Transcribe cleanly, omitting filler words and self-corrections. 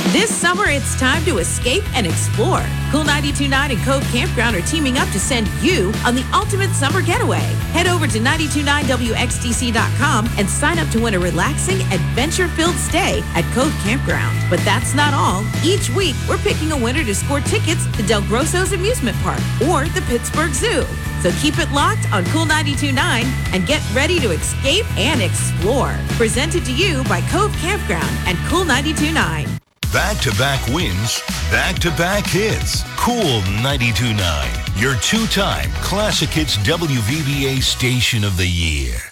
This summer, it's time to escape and explore. Cool 92.9 and Cove Campground are teaming up to send you on the ultimate summer getaway. Head over to 929WXDC.com and sign up to win a relaxing, adventure-filled stay at Cove Campground. But that's not all. Each week, we're picking a winner to score tickets to Del Grosso's Amusement Park or the Pittsburgh Zoo. So keep it locked on Cool 92.9 and get ready to escape and explore. Presented to you by Cove Campground and Cool 92.9. Back-to-back wins, back-to-back hits. Cool 92.9, your two-time Classic Hits WVBA Station of the Year.